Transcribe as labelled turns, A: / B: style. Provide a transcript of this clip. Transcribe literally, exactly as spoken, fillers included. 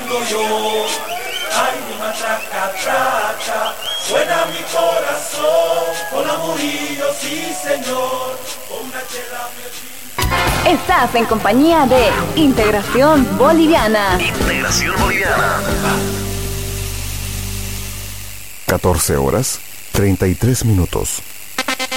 A: bailando yo. Ay, mi matraca, traca, suena mi corazón, con amorío, sí señor, con una chela me...
B: Estás en compañía de Integración Boliviana.
C: Integración Boliviana.
D: catorce horas, treinta y tres minutos.